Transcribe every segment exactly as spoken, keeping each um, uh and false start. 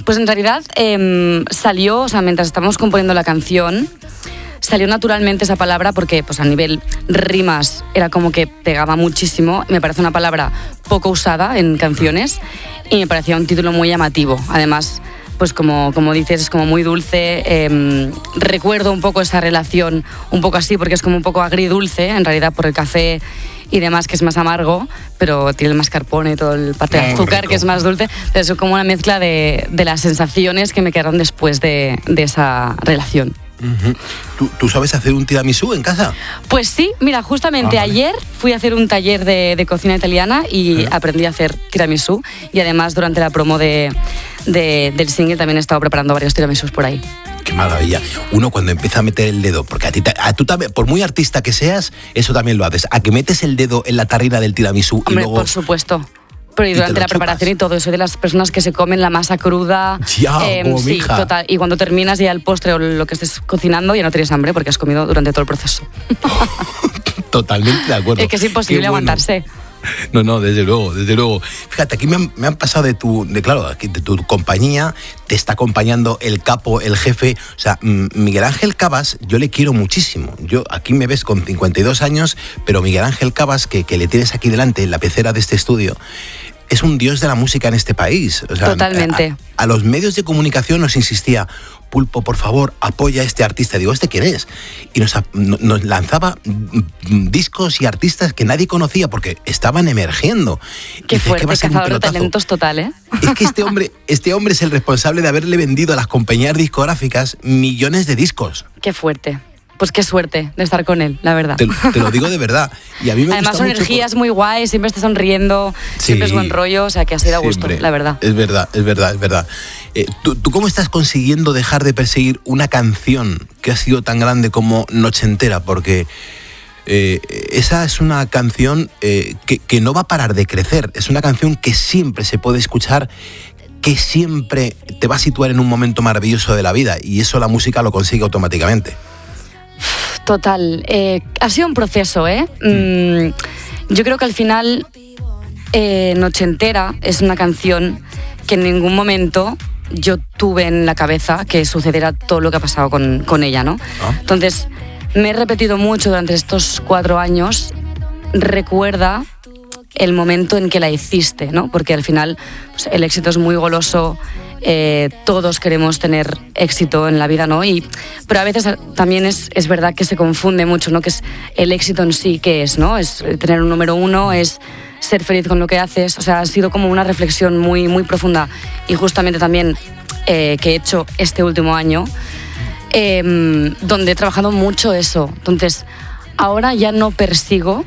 Pues en realidad eh, salió, o sea, mientras estábamos componiendo la canción, salió naturalmente esa palabra porque pues a nivel rimas era como que pegaba muchísimo. Me parece una palabra poco usada en canciones y me parecía un título muy llamativo. Además, pues como, como dices, es como muy dulce. Eh, recuerdo un poco esa relación, un poco así, porque es como un poco agridulce, en realidad por el café y demás, que es más amargo, pero tiene el mascarpone y todo el parte de azúcar, rico, que es más dulce. Entonces es como una mezcla de, de las sensaciones que me quedaron después de, de esa relación. Uh-huh. ¿Tú, ¿Tú sabes hacer un tiramisú en casa? Pues sí, mira, justamente ah, vale. ayer fui a hacer un taller de, de cocina italiana y ¿Eh? aprendí a hacer tiramisú, y además durante la promo de, de, del single también he estado preparando varios tiramisús por ahí. Qué maravilla. Uno cuando empieza a meter el dedo, porque a ti, a tú también, por muy artista que seas, eso también lo haces, a que metes el dedo en la tarrina del tiramisú. Hombre, y luego... por supuesto. Pero y durante y la preparación y todo, soy de las personas que se comen la masa cruda. Ya, eh, como sí, mi hija. Total. Y cuando terminas ya el postre o lo que estés cocinando, ya no tienes hambre porque has comido durante todo el proceso. Totalmente de acuerdo. Es que es imposible Qué bueno. aguantarse. No, no, desde luego, desde luego. Fíjate, aquí me han, me han pasado de tu, de claro, aquí de tu compañía, te está acompañando el capo, el jefe. O sea, Miguel Ángel Cabas, yo le quiero muchísimo. Yo aquí me ves con cincuenta y dos años, pero Miguel Ángel Cabas, que, que le tienes aquí delante, en la pecera de este estudio, es un dios de la música en este país. O sea, totalmente. A, a los medios de comunicación nos insistía: Pulpo, por favor, apoya a este artista. Digo, ¿este quién es? Y nos, nos lanzaba discos y artistas que nadie conocía porque estaban emergiendo. Qué fuerte, cazador de talentos total, ¿eh? Es que este hombre, este hombre es el responsable de haberle vendido a las compañías discográficas millones de discos. Qué fuerte. Pues qué suerte de estar con él, la verdad. Te, te lo digo de verdad. Y a mí me Además, gusta su mucho energía por... es muy guay, siempre está sonriendo, sí, siempre es buen rollo, o sea, que ha sido a gusto, la verdad. Es verdad, es verdad, es verdad. Eh, ¿tú, ¿Tú cómo estás consiguiendo dejar de perseguir una canción que ha sido tan grande como Noche Entera? Porque eh, esa es una canción eh, que, que no va a parar de crecer. Es una canción que siempre se puede escuchar, que siempre te va a situar en un momento maravilloso de la vida, y eso la música lo consigue automáticamente. Total, eh, ha sido un proceso, ¿eh? Mm, yo creo que al final eh, Noche Entera es una canción que en ningún momento yo tuve en la cabeza que sucediera todo lo que ha pasado con, con ella, ¿no? ¿Ah? Entonces, me he repetido mucho durante estos cuatro años, recuerda el momento en que la hiciste, ¿no? Porque al final pues, el éxito es muy goloso. Eh, todos queremos tener éxito en la vida, ¿no? Y, pero a veces también es, es verdad que se confunde mucho, ¿no? Que es el éxito en sí, ¿qué es, no? Es tener un número uno, es ser feliz con lo que haces. O sea, ha sido como una reflexión muy, muy profunda, y justamente también eh, que he hecho este último año, eh, donde he trabajado mucho eso. Entonces, ahora ya no persigo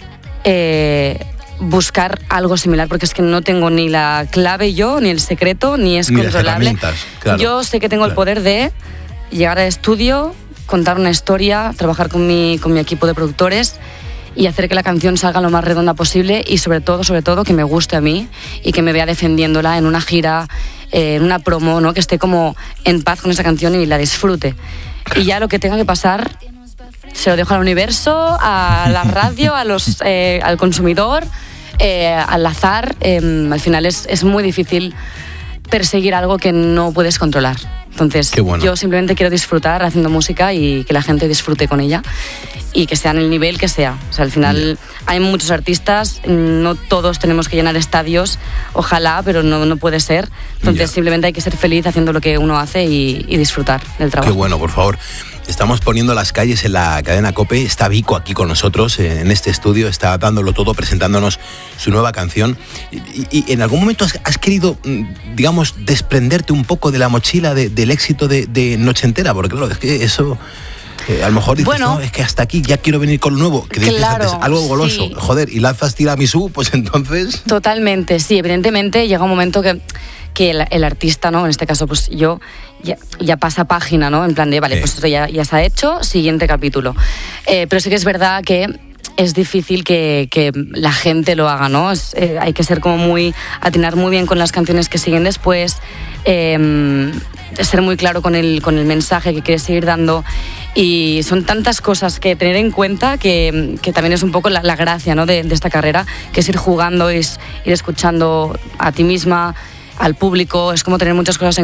eh, buscar algo similar, porque es que no tengo ni la clave yo, ni el secreto, ni es ni controlable. Claro, yo sé que tengo claro. el poder de llegar al estudio, contar una historia, trabajar con mi, con mi equipo de productores y hacer que la canción salga lo más redonda posible, y sobre todo, sobre todo, que me guste a mí y que me vea defendiéndola en una gira, eh, en una promo, ¿no? Que esté como en paz con esa canción y la disfrute. Y ya lo que tenga que pasar se lo dejo al universo, a la radio, a los, eh, al consumidor, eh, al azar. Eh, al final es, es muy difícil perseguir algo que no puedes controlar. Entonces, bueno. Yo simplemente quiero disfrutar haciendo música y que la gente disfrute con ella y que sea en el nivel que sea. O sea, al final hay muchos artistas, no todos tenemos que llenar estadios, ojalá, pero no, no puede ser. Entonces, ya. Simplemente hay que ser feliz haciendo lo que uno hace y, y disfrutar del trabajo. Qué bueno, por favor. Estamos poniendo las calles en la cadena COPE. Está Vico aquí con nosotros en este estudio, está dándolo todo, presentándonos su nueva canción. Y, y en algún momento has, has querido, digamos, desprenderte un poco de la mochila de, del éxito de, de Noche Entera, porque claro, es que eso... Eh, a lo mejor dices, bueno, no, es que hasta aquí ya quiero venir con lo nuevo, que dices claro, antes, algo goloso, sí. Joder, y lanzas tiramisú, pues entonces... Totalmente, sí, evidentemente llega un momento que, que el, el artista, ¿no? En este caso, pues yo, ya, ya pasa página, ¿no? En plan de, vale, sí. Pues esto ya, ya se ha hecho, siguiente capítulo. Eh, pero sí que es verdad que es difícil que, que la gente lo haga, ¿no? Es, eh, hay que ser como muy, atinar muy bien con las canciones que siguen después, eh, ser muy claro con el, con el mensaje que quieres seguir dando. Y son tantas cosas que tener en cuenta que, que también es un poco la, la gracia, ¿no? de, de esta carrera, que es ir jugando, es ir escuchando a ti misma, al público, es como tener muchas cosas en